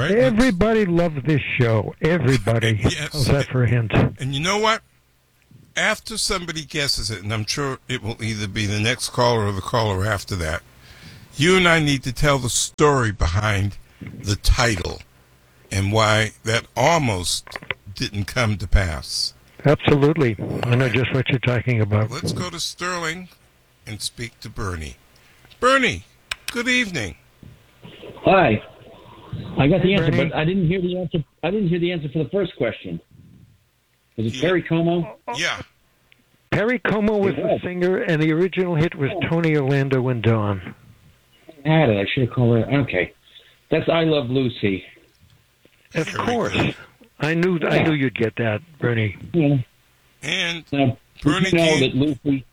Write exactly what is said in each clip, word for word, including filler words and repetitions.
right. Everybody loves this show. Everybody. Yes. How's that for a hint? And you know what? After somebody guesses it, and I'm sure it will either be the next caller or the caller after that, you and I need to tell the story behind the title and why that almost didn't come to pass. Absolutely. I know just what you're talking about. Let's go to Sterling and speak to Bernie. Bernie, good evening. Hi. I got the answer, Bernie? but I didn't hear the answer. I didn't hear the answer for the first question. Was it Yeah. Perry Como? Yeah. Perry Como was It the was. singer, and the original hit was Tony Orlando and Dawn. I had it. I should have called it. Okay. That's I Love Lucy. Of Very course. good. I knew I Yeah. knew you'd get that, Bernie. Yeah. And Now, Bernie did you know King- that Lucy,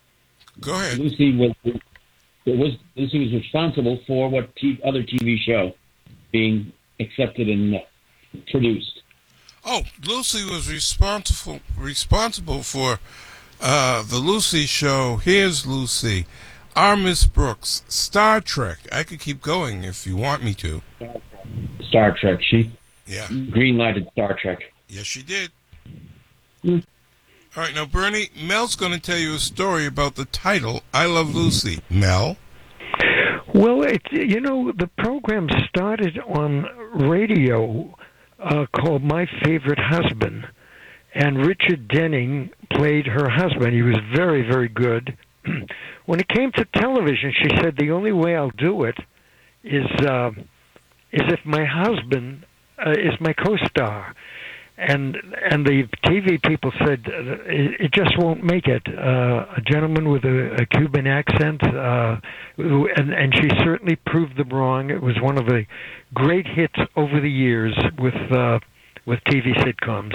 go ahead. Lucy was, it was Lucy was responsible for what t- other T V show being accepted and uh, produced? Oh, Lucy was responsible responsible for uh, the Lucy Show, Here's Lucy, Our Miss Brooks, Star Trek. I could keep going if you want me to. Star Trek. She Yeah. green-lighted Star Trek. Yes, she did. Hmm. All right, now, Bernie, Mel's going to tell you a story about the title, I Love Lucy. Mel? Well, it, you know, the program started on radio uh, called My Favorite Husband, and Richard Denning played her husband. He was very, very good. When it came to television, she said, the only way I'll do it is, uh, is if my husband uh, is my co-star. And and the T V people said uh, it, it just won't make it. Uh, a gentleman with a, a Cuban accent, uh, who, and and she certainly proved them wrong. It was one of the great hits over the years with uh, with T V sitcoms.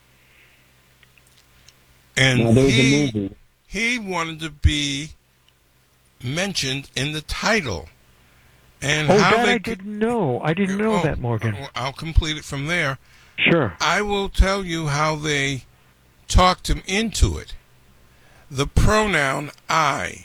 And Now, there was a he, movie. he wanted to be mentioned in the title. And Oh, how that they I didn't know. I didn't know Oh, that, Morgan. I'll- I'll complete it from there. Sure. I will tell you how they talked him into it. The pronoun I.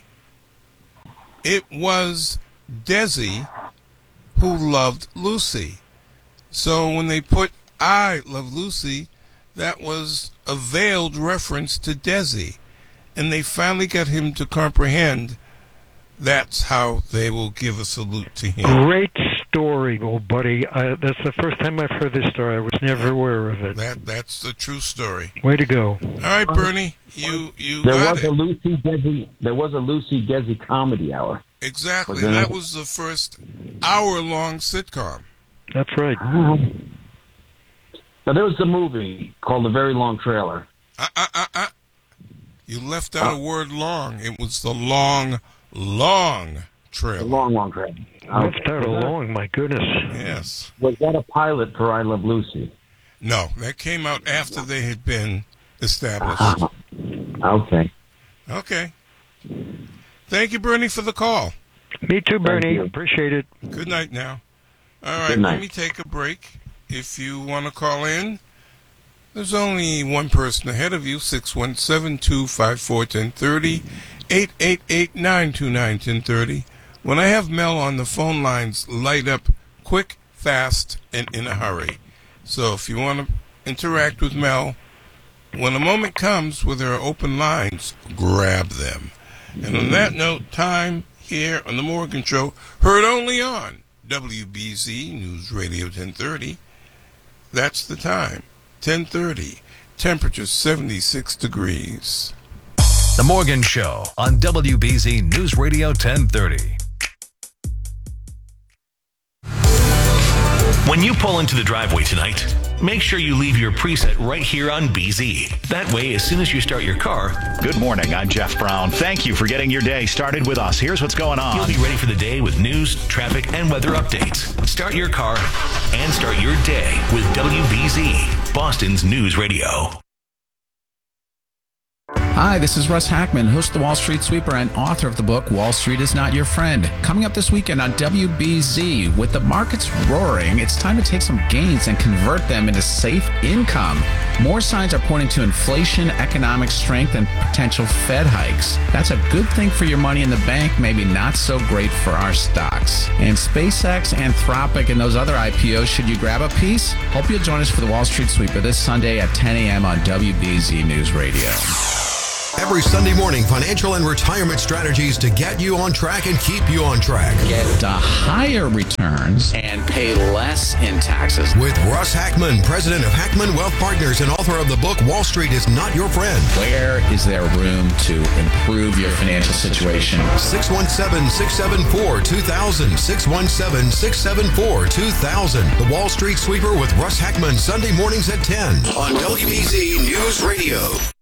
It was Desi who loved Lucy. So when they put I Love Lucy, that was a veiled reference to Desi. And they finally got him to comprehend that's how they will give a salute to him. Great story, old buddy. Uh, that's the first time I've heard this story. I was never aware of it. That that's the true story. Way to go. All right, Bernie, you you There got was it. a Lucy Desi. There was a Lucy Desi comedy hour. Exactly. Was there That another- was the first hour-long sitcom. That's right. Now there was a movie called The Very Long Trailer. Uh, uh, uh, uh. You left out a word long. It was the long, long The trailer. long, long trailer. Left out Was that- along, my goodness. Yes. Was that a pilot for I Love Lucy? No, that came out after they had been established. Uh-huh. Okay. Okay. Thank you, Bernie, for the call. Me too, Bernie. you. Appreciate it. Good night now. All right, Good night. let me take a break. If you want to call in, there's only one person ahead of you, six one seven, two five four, one zero three zero, eight eight eight, nine two nine, one zero three zero. When I have Mel on, the phone lines light up quick, fast, and in a hurry. So if you want to interact with Mel, when a moment comes with her open lines, grab them. And on that note, time here on The Morgan Show, heard only on W B Z News Radio ten thirty. That's the time, ten thirty. Temperature seventy-six degrees. The Morgan Show on W B Z News Radio ten thirty. When you pull into the driveway tonight, make sure you leave your preset right here on B Z. That way, as soon as you start your car, Good morning. I'm Jeff Brown. Thank you for getting your day started with us. Here's what's going you'll on. be ready for the day with news, traffic, and weather updates. Start your car and start your day with W B Z, Boston's News Radio. Hi, this is Russ Hackman, host of the Wall Street Sweeper and author of the book Wall Street is Not Your Friend. Coming up this weekend on W B Z, with the markets roaring, it's time to take some gains and convert them into safe income. More signs are pointing to inflation, economic strength, and potential Fed hikes. That's a good thing for your money in the bank, maybe not so great for our stocks. And SpaceX, Anthropic, and those other I P Os, should you grab a piece? Hope you'll join us for the Wall Street Sweeper this Sunday at ten a.m. on W B Z News Radio. Every Sunday morning, financial and retirement strategies to get you on track and keep you on track. Get uh, higher returns and pay less in taxes. With Russ Hackman, president of Hackman Wealth Partners and author of the book Wall Street is Not Your Friend. Where is there room to improve your financial situation? six one seven, six seven four, two thousand. six one seven, six seven four, two thousand. The Wall Street Sweeper with Russ Hackman, Sunday mornings at ten on W B Z News Radio.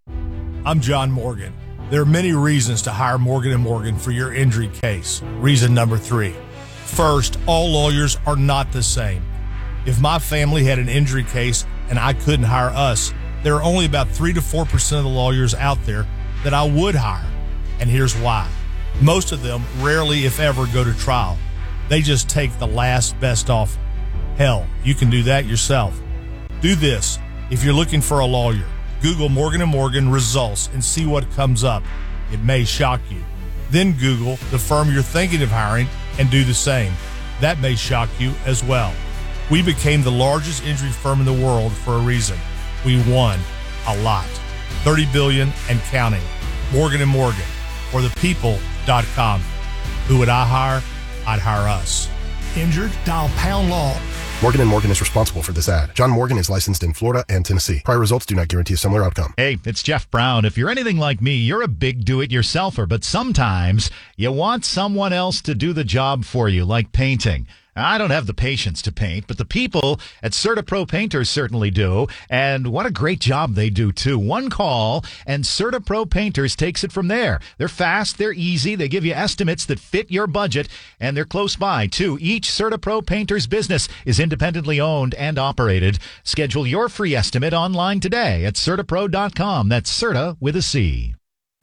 I'm John Morgan. There are many reasons to hire Morgan and Morgan for your injury case. Reason number three. First, all lawyers are not the same. If my family had an injury case and I couldn't hire us, there are only about three to four percent of the lawyers out there that I would hire. And here's why. Most of them rarely, if ever, go to trial. They just take the last best offer. Hell, you can do that yourself. Do this if you're looking for a lawyer. Google Morgan and Morgan results and see what comes up. It may shock you. Then Google the firm you're thinking of hiring and do the same. That may shock you as well. We became the largest injury firm in the world for a reason. We won a lot. thirty billion dollars and counting. Morgan and Morgan, or the people dot com. Who would I hire? I'd hire us. Injured? Dial pound law. Morgan and Morgan is responsible for this ad. John Morgan is licensed in Florida and Tennessee. Prior results do not guarantee a similar outcome. Hey, it's Jeff Brown. If you're anything like me, you're a big do-it-yourselfer, but sometimes you want someone else to do the job for you, like painting. I don't have the patience to paint, but the people at CertaPro Painters certainly do. And what a great job they do, too. One call, and CertaPro Painters takes it from there. They're fast, they're easy, they give you estimates that fit your budget, and they're close by, too. Each CertaPro Painters business is independently owned and operated. Schedule your free estimate online today at Certa Pro dot com. That's Certa with a C.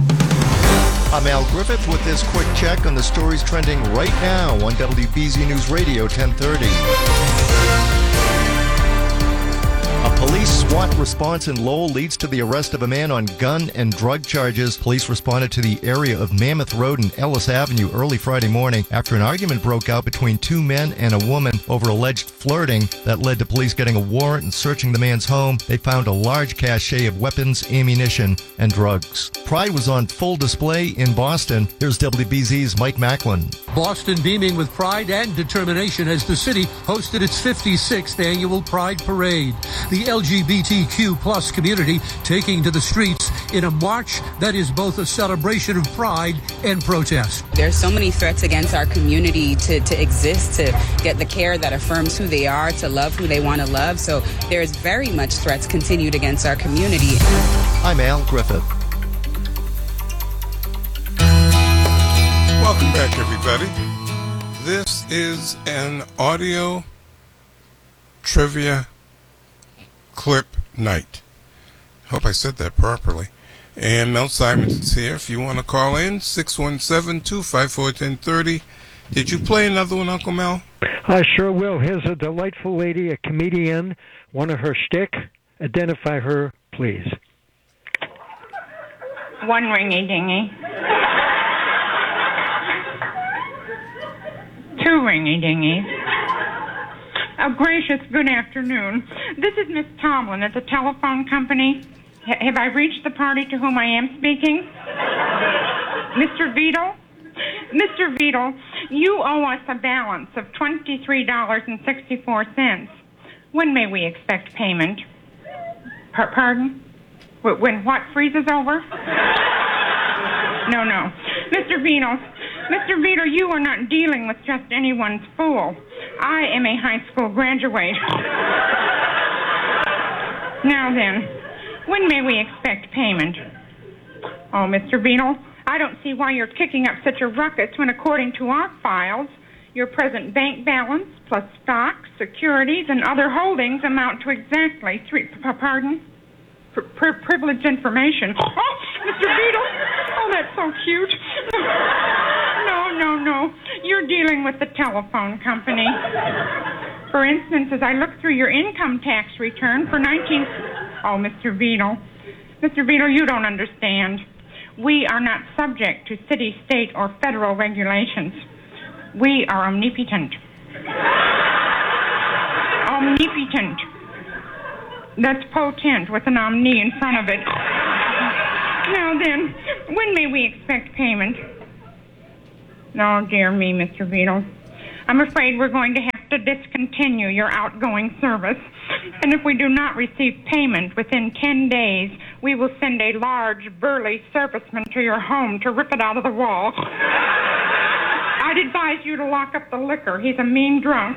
I'm Al Griffith with this quick check on the stories trending right now on W B Z News Radio ten thirty. A police SWAT response in Lowell leads to the arrest of a man on gun and drug charges. Police responded to the area of Mammoth Road and Ellis Avenue early Friday morning after an argument broke out between two men and a woman over alleged flirting that led to police getting a warrant and searching the man's home. They found a large cache of weapons, ammunition, and drugs. Pride was on full display in Boston. Here's W B Z's Mike Macklin. Boston beaming with pride and determination as the city hosted its fifty-sixth annual Pride Parade. The L G B T Q plus community taking to the streets in a march that is both a celebration of pride and protest. There's so many threats against our community to, to exist, to get the care that affirms who they are, to love who they want to love. So there's very much threats continued against our community. I'm Al Griffith. Welcome back, everybody. This is an audio trivia clip night. Hope I said that properly. And Mel Simons is here. If you want to call in, six one seven, two five four, one zero three zero. Did you play another one, Uncle Mel? I sure will. Here's a delightful lady, a comedian, one of her shtick. Identify her, please. One ringy-dingy. Two ringy-dingies. Oh, gracious, good afternoon. This is Miss Tomlin at the telephone company. H- have I reached the party to whom I am speaking? Mister Beadle? Mister Beadle, you owe us a balance of twenty-three dollars and sixty-four cents. When may we expect payment? P- pardon? W- when what freezes over? No, no. Mister Beadle, Mister Beadle, you are not dealing with just anyone's fool. I am a high school graduate. Now then, when may we expect payment? Oh, Mister Beadle, I don't see why you're kicking up such a ruckus when, according to our files, your present bank balance plus stocks, securities, and other holdings amount to exactly three... Pardon? Pri- pri- privileged information. Oh, Mister Beadle. Oh, that's so cute. No, no, no. You're dealing with the telephone company. For instance, as I look through your income tax return for nineteen... Oh, Mister Beadle. Mister Beadle, you don't understand. We are not subject to city, state, or federal regulations. We are omnipotent. Omnipotent. That's potent with an omni in front of it. Now then, when may we expect payment? Oh, dear me, Mister Beadle. I'm afraid we're going to have to discontinue your outgoing service. And if we do not receive payment within ten days, we will send a large, burly serviceman to your home to rip it out of the wall. I'd advise you to lock up the liquor. He's a mean drunk.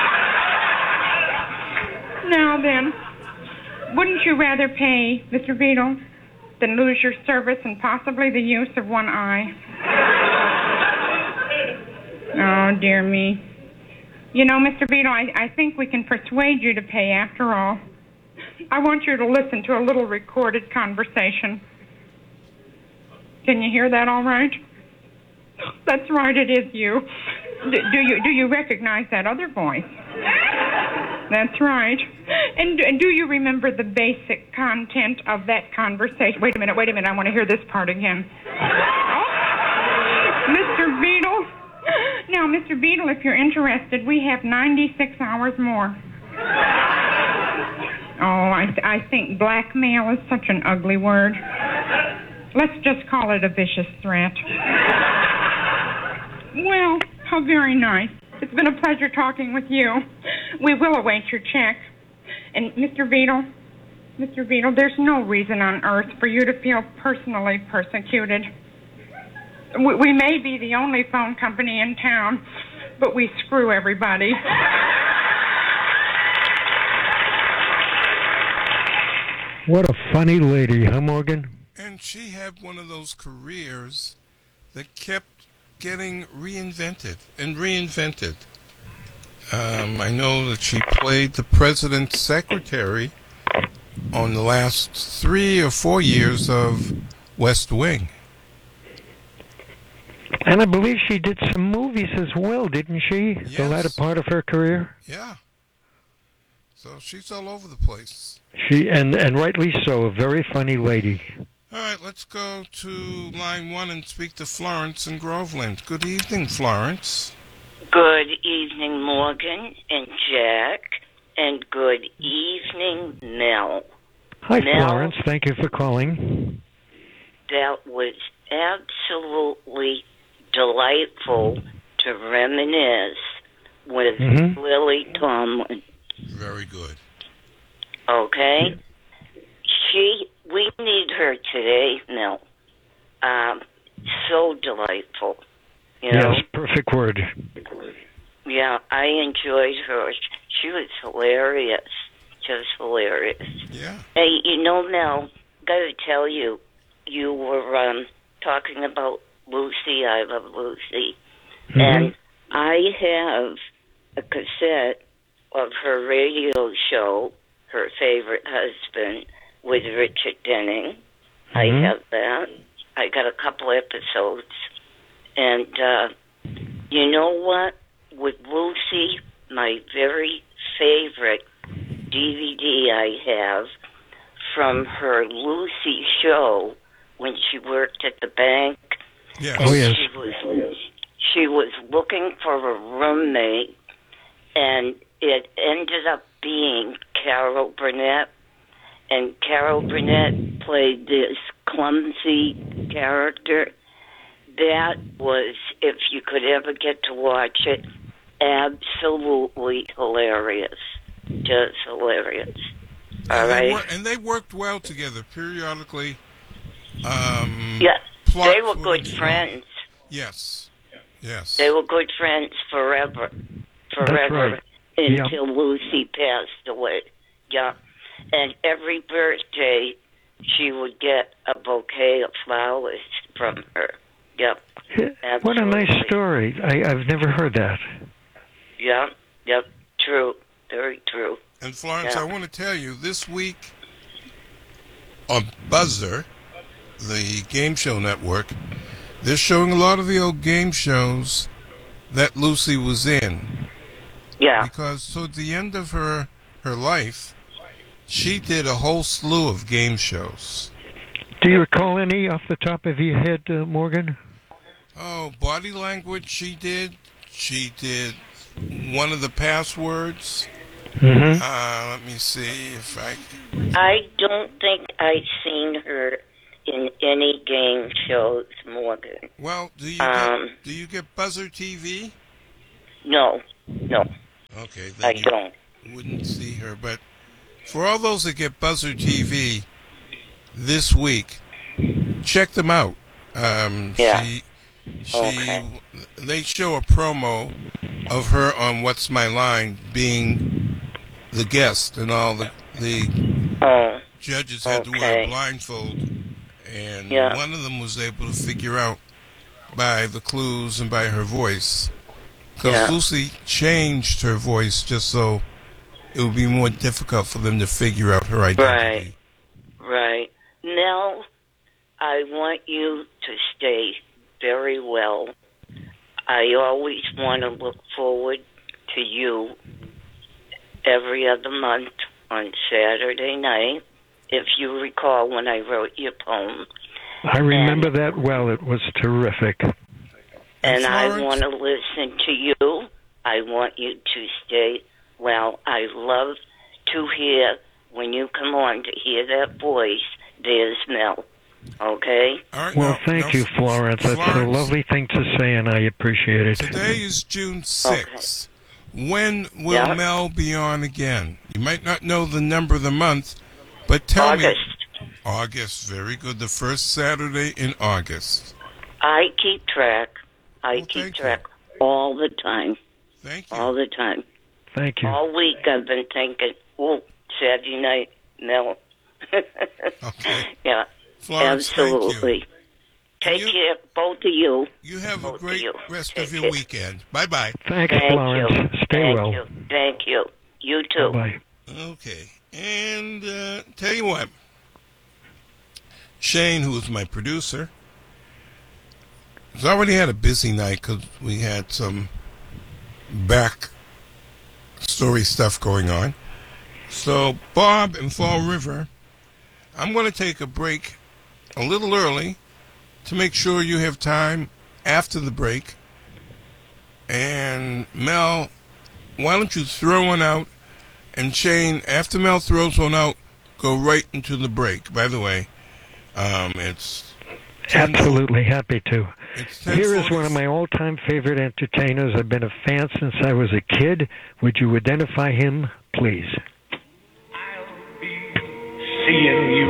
Now then, wouldn't you rather pay, Mister Beadle, than lose your service and possibly the use of one eye? Oh, dear me. You know, Mister Beadle, I, I think we can persuade you to pay after all. I want you to listen to a little recorded conversation. Can you hear that all right? That's right, it is you. D- do you do you recognize that other voice? That's right. And, and do you remember the basic content of that conversation? Wait a minute, wait a minute. I want to hear this part again. Oh, Mister Beadle. Now, Mister Beadle, if you're interested, we have ninety-six hours more. Oh, I, th- I think blackmail is such an ugly word. Let's just call it a vicious threat. Well, how very nice. It's been a pleasure talking with you. We will await your check. And Mister Beadle, Mister Beadle, there's no reason on earth for you to feel personally persecuted. We, we may be the only phone company in town, but we screw everybody. What a funny lady, huh, Morgan? And she had one of those careers that kept getting reinvented and reinvented. Um, I know that she played the president's secretary on the last three or four years of West Wing. And I believe she did some movies as well, didn't she? Yes. The latter part of her career? Yeah. So she's all over the place. She and, and rightly so, a very funny lady. All right, let's go to line one and speak to Florence in Groveland. Good evening, Florence. Good evening, Morgan and Jack, and good evening, Mel. Hi, Mel, Florence. Thank you for calling. That was absolutely delightful to reminisce with Mm-hmm. Lily Tomlin. Very good. Okay? She, we need her today, Mel. Um, so delightful. You know? Yes, perfect word. Yeah, I enjoyed her. She was hilarious. Just hilarious. Yeah. Hey, you know, Mel, gotta tell you, you were um, talking about Lucy, I Love Lucy. Mm-hmm. And I have a cassette of her radio show, Her Favorite Husband, with Richard Denning. Mm-hmm. I have that. I got a couple episodes. And uh, you know what? With Lucy, my very favorite D V D I have from her Lucy show when she worked at the bank. Yes. Oh, yes. She was, she was looking for a roommate, and it ended up being Carol Burnett. And Carol Burnett played this clumsy character. That was, if you could ever get to watch it, absolutely hilarious. Just hilarious. All and right? They wor- and they worked well together periodically. Um, Yeah, plot they were good footage. friends. Yes. Yes. They were good friends forever. That's Forever. right. Until Lucy passed away. Yeah. And every birthday, she would get a bouquet of flowers from her. Yep. What a nice Absolutely. story. I, I've never heard that. Yep. Yep. True. Very true. And Florence, Yeah. I want to tell you, this week on Buzzer, the game show network, they're showing a lot of the old game shows that Lucy was in. Yeah. Because toward the end of her her life, she did a whole slew of game shows. Do you recall any off the top of your head, uh, Morgan? Oh, Body Language she did. She did one of the passwords. Mm-hmm. Uh, let me see if I... I don't think I've seen her in any game shows, Morgan. Well, do you um, get, do you get Buzzer T V? No, no. Okay, I then don't. you wouldn't see her. But for all those that get Buzzer T V this week, check them out. Um, yeah. She, she, okay. They show a promo of her on What's My Line being the guest, and all the the oh, judges had okay. to wear a blindfold, and yeah. one of them was able to figure out by the clues and by her voice, because yeah. Lucy changed her voice just so it would be more difficult for them to figure out her identity. Right, right. Now, I want you to stay very well. I always want to look forward to you every other month on Saturday night, if you recall when I wrote your poem. I remember and, that well. It was terrific. And I want to listen to you. I want you to stay well. I love to hear, when you come on, to hear that voice, there's Mel. Okay? All right, well, now, thank now, you, Florence. That's Florence, a lovely thing to say, and I appreciate it. Today is June sixth. Okay. When will yeah. Mel be on again? You might not know the number of the month, but tell August. me. August. Very good. The first Saturday in August. I keep track. I well, keep track you. all the time. Thank you. All the time. Thank you. All week I've been thinking, oh, Saturday night, Mel. Okay. Yeah. Florence, absolutely. Take you, care, both of you. You have both a great of rest Take of your care. weekend. Bye-bye. Thanks, Thank Florence. you. Stay Thank well. You. Thank you. You too. Bye. Okay. And uh, tell you what, Shane, who is my producer, has already had a busy night because we had some back story stuff going on. So, Bob in Fall River, I'm going to take a break a little early to make sure you have time after the break. And Mel, why don't you throw one out? And Shane, after Mel throws one out, go right into the break. By the way, um, it's... Absolutely happy to. It's Here is one of my all-time favorite entertainers. I've been a fan since I was a kid. Would you identify him, please? Seeing you.